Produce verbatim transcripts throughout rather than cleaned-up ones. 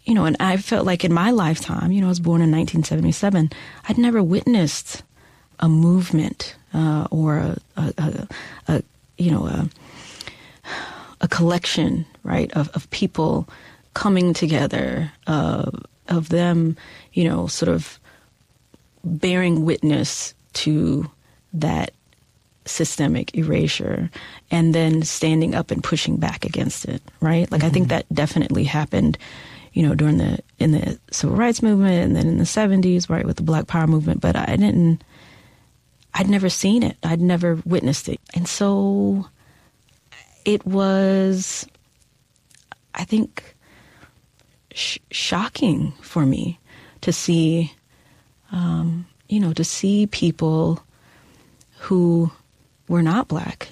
you know, and I felt like in my lifetime, you know, I was born in nineteen seventy-seven, I'd never witnessed a movement uh, or a, a, a, a, you know, a, a collection, right, of, of people coming together, uh, of them, you know, sort of bearing witness to that systemic erasure and then standing up and pushing back against it, right? Like, mm-hmm. I think that definitely happened, you know, during the, in the civil rights movement and then in the seventies, right, with the Black Power movement. But I didn't, I'd never seen it. I'd never witnessed it. And so it was, I think, sh- shocking for me to see, um, you know, to see people who were not Black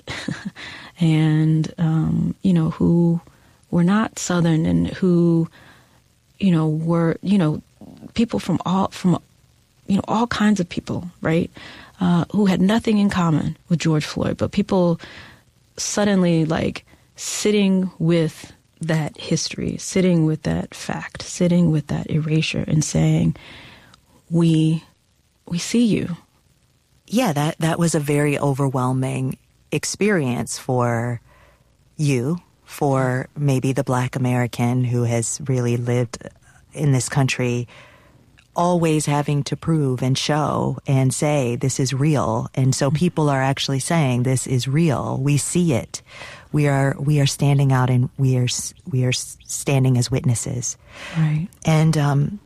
and, um, you know, who were not Southern and who, you know, were, you know, people from all, from, you know, all kinds of people, right? Uh, who had nothing in common with George Floyd, but people suddenly like sitting with that history, sitting with that fact, sitting with that erasure and saying, we, we see you. Yeah, that, that was a very overwhelming experience for you, for maybe the Black American who has really lived in this country, always having to prove and show and say this is real. And so people are actually saying this is real. We see it. We are we are standing out and we are we are standing as witnesses. Right. And um,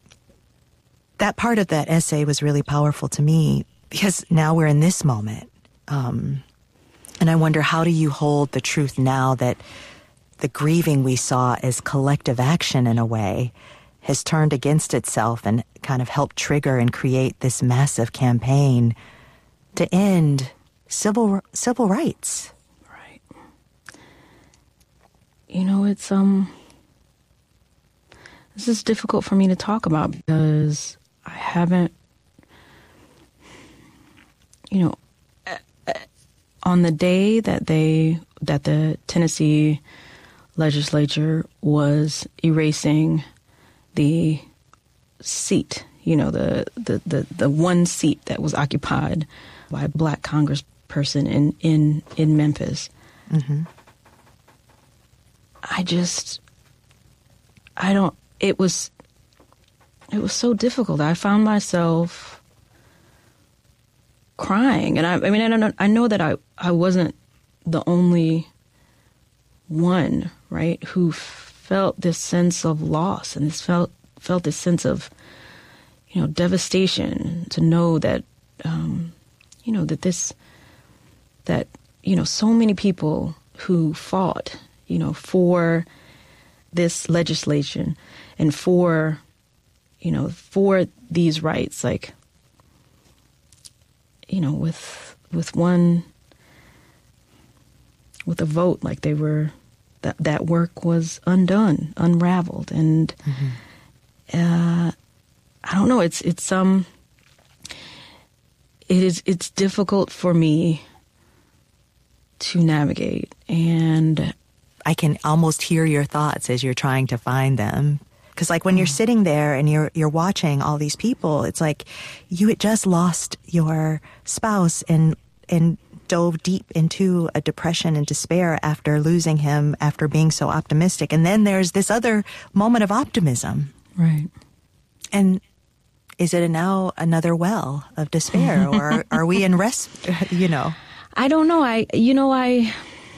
that part of that essay was really powerful to me because now we're in this moment. Um, and I wonder, how do you hold the truth now that the grieving we saw as collective action in a way has turned against itself and kind of helped trigger and create this massive campaign to end civil civil rights? Right. You know, it's um this is difficult for me to talk about because I haven't, you know, on the day that they that the Tennessee legislature was erasing the seat, you know, the, the, the, the one seat that was occupied by a Black congressperson in, in, in Memphis. Mm-hmm. I just, I don't, it was, it was so difficult. I found myself crying. And I, I mean, I don't know, I know that I, I wasn't the only one, right, who felt this sense of loss and this felt felt this sense of, you know, devastation to know that, um, you know, that this, that, you know, so many people who fought, you know, for this legislation and for, you know, for these rights, like, you know, with with one, with a vote, like they were, that that work was undone, unraveled, and mm-hmm. uh, I don't know. It's it's um, it is it's difficult for me to navigate, and I can almost hear your thoughts as you're trying to find them. Because like when you're sitting there and you're you're watching all these people, it's like you had just lost your spouse and and dove deep into a depression and despair after losing him, after being so optimistic. And then there's this other moment of optimism. Right. And is it now another well of despair, or are we in rest, you know? I don't know. I, you know, I,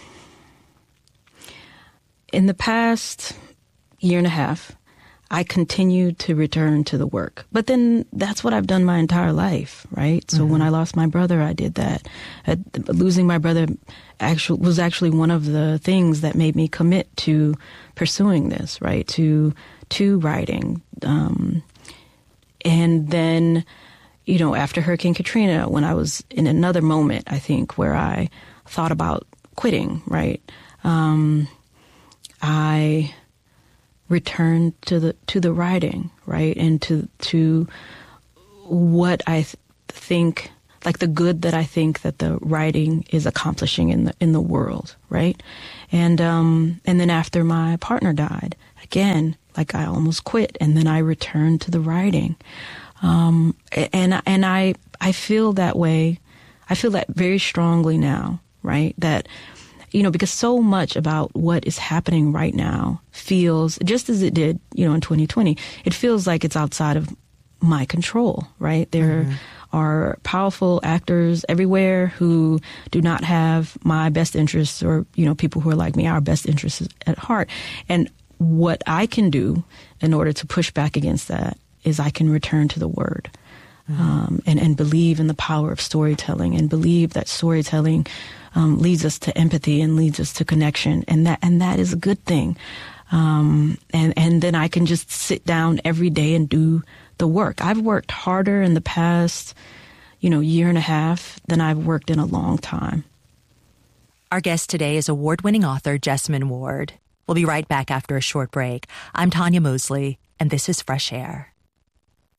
in the past year and a half, I continued to return to the work. But then that's what I've done my entire life, right? So mm-hmm. when I lost my brother, I did that. Uh, losing my brother actually was actually one of the things that made me commit to pursuing this, right? To to writing. Um, and then, you know, after Hurricane Katrina, when I was in another moment, I think, where I thought about quitting, right? Um, I return to the to the writing, right, and to to what I th- think, like the good that I think that the writing is accomplishing in the in the world, right, and um and then after my partner died, again like I almost quit, and then I returned to the writing. Um, and and I I feel that way. I feel that very strongly now, right? That, you know, because so much about what is happening right now feels, just as it did, you know, in twenty twenty, it feels like it's outside of my control, right? There mm-hmm. are powerful actors everywhere who do not have my best interests, or, you know, people who are like me, our best interests at heart. And what I can do in order to push back against that is I can return to the Word. Mm-hmm. Um, and, and believe in the power of storytelling, and believe that storytelling um, leads us to empathy and leads us to connection. And that, and that is a good thing. Um, and, and then I can just sit down every day and do the work. I've worked harder in the past, you know, year and a half than I've worked in a long time. Our guest today is award-winning author Jesmyn Ward. We'll be right back after a short break. I'm Tanya Mosley, and this is Fresh Air.